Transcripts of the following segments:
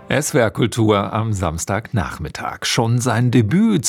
SWR Kultur am Samstagnachmittag. Schon sein Debüt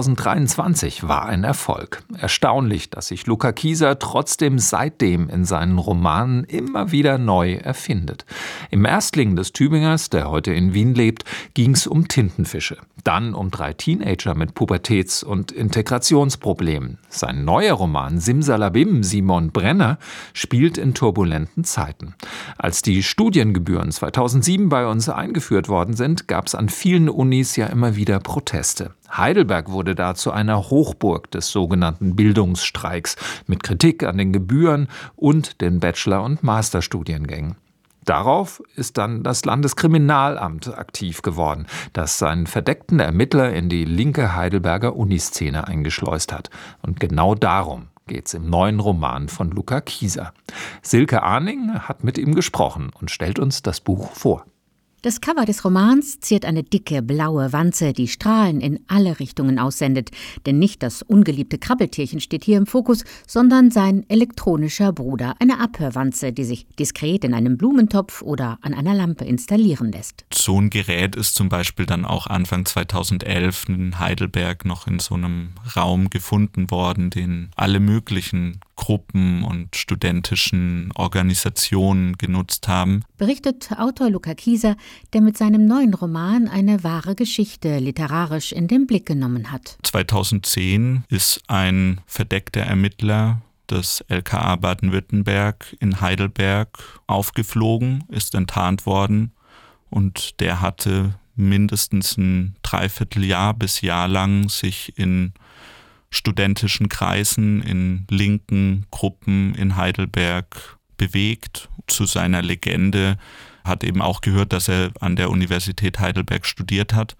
2023 war ein Erfolg. Erstaunlich, dass sich Luca Kieser trotzdem seitdem in seinen Romanen immer wieder neu erfindet. Im Erstling des Tübingers, der heute in Wien lebt, ging es um Tintenfische. Dann um 3 Teenager mit Pubertäts- und Integrationsproblemen. Sein neuer Roman Simsalabim, Simon Brenner, spielt in turbulenten Zeiten. Als die Studiengebühren 2007 bei uns eingeführt worden sind, gab es an vielen Unis ja immer wieder Proteste. Heidelberg wurde da zu einer Hochburg des sogenannten Bildungsstreiks mit Kritik an den Gebühren und den Bachelor- und Masterstudiengängen. Darauf ist dann das Landeskriminalamt aktiv geworden, das seinen verdeckten Ermittler in die linke Heidelberger Uniszene eingeschleust hat. Und genau darum geht's im neuen Roman von Luca Kieser. Silke Arning hat mit ihm gesprochen und stellt uns das Buch vor. Das Cover des Romans ziert eine dicke blaue Wanze, die Strahlen in alle Richtungen aussendet. Denn nicht das ungeliebte Krabbeltierchen steht hier im Fokus, sondern sein elektronischer Bruder, eine Abhörwanze, die sich diskret in einem Blumentopf oder an einer Lampe installieren lässt. So ein Gerät ist zum Beispiel dann auch Anfang 2011 in Heidelberg noch in so einem Raum gefunden worden, den alle möglichen Gruppen und studentischen Organisationen genutzt haben. Berichtet Autor Luca Kieser, der mit seinem neuen Roman eine wahre Geschichte literarisch in den Blick genommen hat. 2010 ist ein verdeckter Ermittler des LKA Baden-Württemberg in Heidelberg aufgeflogen, ist enttarnt worden und der hatte mindestens ein Dreivierteljahr bis Jahr lang sich in studentischen Kreisen, in linken Gruppen in Heidelberg bewegt. Zu seiner Legende hat eben auch gehört, dass er an der Universität Heidelberg studiert hat.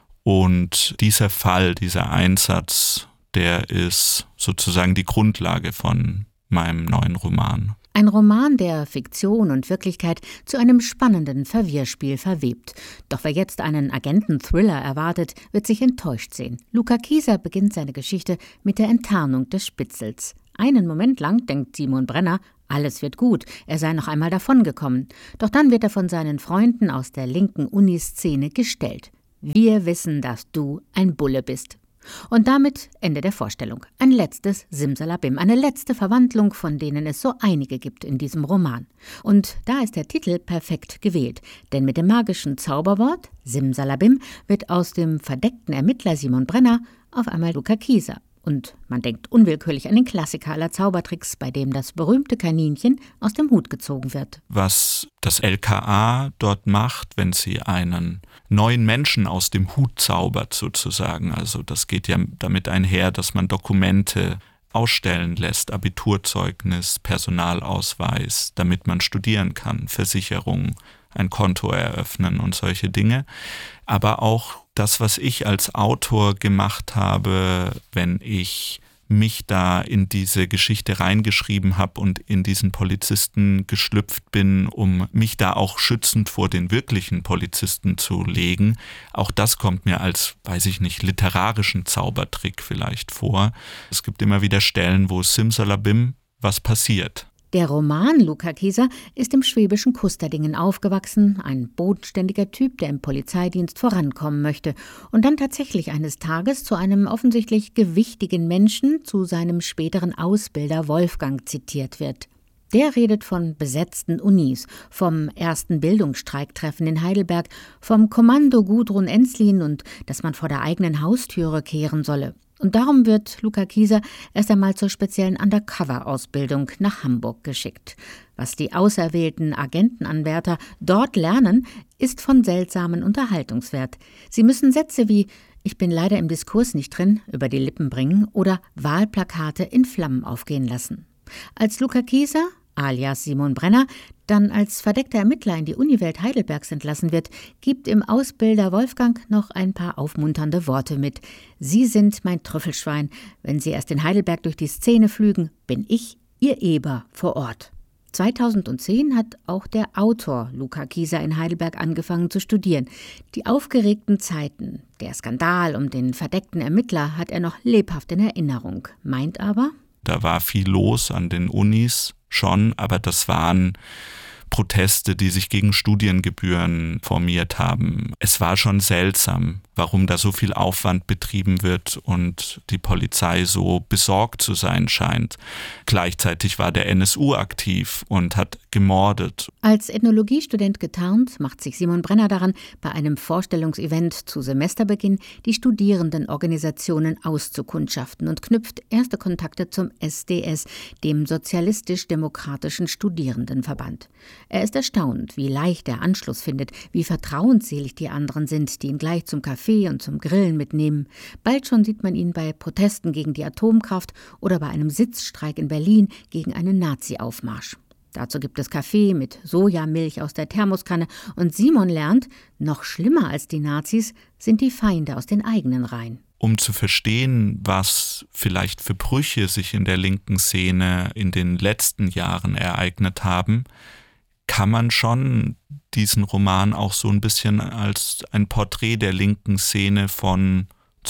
Und dieser Fall, dieser Einsatz, der ist sozusagen die Grundlage von meinem neuen Roman. Ein Roman, der Fiktion und Wirklichkeit zu einem spannenden Verwirrspiel verwebt. Doch wer jetzt einen Agenten-Thriller erwartet, wird sich enttäuscht sehen. Luca Kieser beginnt seine Geschichte mit der Enttarnung des Spitzels. Einen Moment lang denkt Simon Brenner, alles wird gut, er sei noch einmal davongekommen. Doch dann wird er von seinen Freunden aus der linken Uniszene gestellt. Wir wissen, dass du ein Bulle bist. Und damit Ende der Vorstellung. Ein letztes Simsalabim, eine letzte Verwandlung, von denen es so einige gibt in diesem Roman. Und da ist der Titel perfekt gewählt, denn mit dem magischen Zauberwort Simsalabim wird aus dem verdeckten Ermittler Simon Brenner auf einmal Luca Kieser. Und man denkt unwillkürlich an den Klassiker aller Zaubertricks, bei dem das berühmte Kaninchen aus dem Hut gezogen wird. Was das LKA dort macht, wenn sie einen neuen Menschen aus dem Hut zaubert sozusagen, also das geht ja damit einher, dass man Dokumente ausstellen lässt, Abiturzeugnis, Personalausweis, damit man studieren kann, Versicherung, ein Konto eröffnen und solche Dinge. Aber auch das, was ich als Autor gemacht habe, wenn ich mich da in diese Geschichte reingeschrieben habe und in diesen Polizisten geschlüpft bin, um mich da auch schützend vor den wirklichen Polizisten zu legen. Auch das kommt mir als, weiß ich nicht, literarischen Zaubertrick vielleicht vor. Es gibt immer wieder Stellen, wo Simsalabim was passiert. Der Roman Luca Kieser ist im schwäbischen Kusterdingen aufgewachsen, ein bodenständiger Typ, der im Polizeidienst vorankommen möchte und dann tatsächlich eines Tages zu einem offensichtlich gewichtigen Menschen, zu seinem späteren Ausbilder Wolfgang zitiert wird. Der redet von besetzten Unis, vom ersten Bildungsstreiktreffen in Heidelberg, vom Kommando Gudrun Ensslin und dass man vor der eigenen Haustüre kehren solle. Und darum wird Luca Kieser erst einmal zur speziellen Undercover-Ausbildung nach Hamburg geschickt. Was die auserwählten Agentenanwärter dort lernen, ist von seltsamen Unterhaltungswert. Sie müssen Sätze wie »Ich bin leider im Diskurs nicht drin« über die Lippen bringen oder Wahlplakate in Flammen aufgehen lassen. Als Luca Kieser, alias Simon Brenner, dann als verdeckter Ermittler in die Uniwelt Heidelbergs entlassen wird, gibt ihm Ausbilder Wolfgang noch ein paar aufmunternde Worte mit. Sie sind mein Trüffelschwein. Wenn Sie erst in Heidelberg durch die Szene flügen, bin ich Ihr Eber vor Ort. 2010 hat auch der Autor Luca Kieser in Heidelberg angefangen zu studieren. Die aufgeregten Zeiten, der Skandal um den verdeckten Ermittler hat er noch lebhaft in Erinnerung. Meint aber, da war viel los an den Unis schon, aber das waren Proteste, die sich gegen Studiengebühren formiert haben. Es war schon seltsam, warum da so viel Aufwand betrieben wird und die Polizei so besorgt zu sein scheint. Gleichzeitig war der NSU aktiv und hat gemordet. Als Ethnologiestudent getarnt, macht sich Simon Brenner daran, bei einem Vorstellungsevent zu Semesterbeginn die Studierendenorganisationen auszukundschaften und knüpft erste Kontakte zum SDS, dem Sozialistisch-Demokratischen Studierendenverband. Er ist erstaunt, wie leicht er Anschluss findet, wie vertrauensselig die anderen sind, die ihn gleich zum Kaffee und zum Grillen mitnehmen. Bald schon sieht man ihn bei Protesten gegen die Atomkraft oder bei einem Sitzstreik in Berlin gegen einen Nazi-Aufmarsch. Dazu gibt es Kaffee mit Sojamilch aus der Thermoskanne und Simon lernt, noch schlimmer als die Nazis sind die Feinde aus den eigenen Reihen. Um zu verstehen, was vielleicht für Brüche sich in der linken Szene in den letzten Jahren ereignet haben, kann man schon diesen Roman auch so ein bisschen als ein Porträt der linken Szene von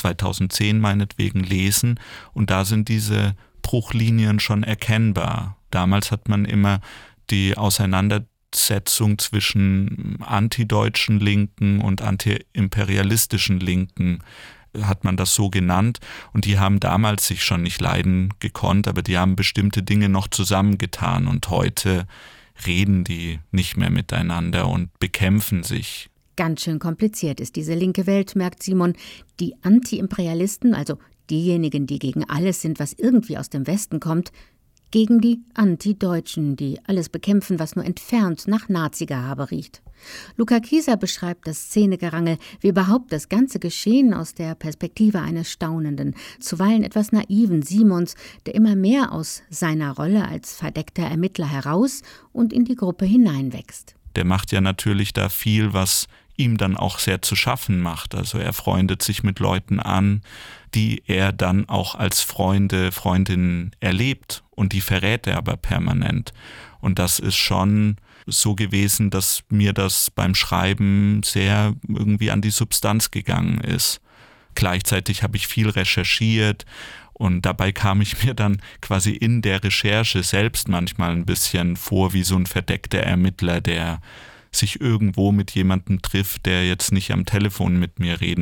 2010 meinetwegen lesen. Und da sind diese Bruchlinien schon erkennbar. Damals hat man immer die Auseinandersetzung zwischen antideutschen Linken und antiimperialistischen Linken, hat man das so genannt. Und die haben damals sich schon nicht leiden gekonnt, aber die haben bestimmte Dinge noch zusammengetan. Und heute reden die nicht mehr miteinander und bekämpfen sich. Ganz schön kompliziert ist diese linke Welt, merkt Simon. Die Antiimperialisten, also diejenigen, die gegen alles sind, was irgendwie aus dem Westen kommt, gegen die Antideutschen, die alles bekämpfen, was nur entfernt nach Nazi-Gehabe riecht. Luca Kieser beschreibt das Szenegerangel, wie überhaupt das ganze Geschehen aus der Perspektive eines staunenden, zuweilen etwas naiven Simons, der immer mehr aus seiner Rolle als verdeckter Ermittler heraus und in die Gruppe hineinwächst. Der macht ja natürlich da viel, was ihm dann auch sehr zu schaffen macht. Also er freundet sich mit Leuten an, die er dann auch als Freunde, Freundinnen erlebt und die verrät er aber permanent. Und das ist schon so gewesen, dass mir das beim Schreiben sehr irgendwie an die Substanz gegangen ist. Gleichzeitig habe ich viel recherchiert und dabei kam ich mir dann quasi in der Recherche selbst manchmal ein bisschen vor wie so ein verdeckter Ermittler, der sich irgendwo mit jemandem trifft, der jetzt nicht am Telefon mit mir reden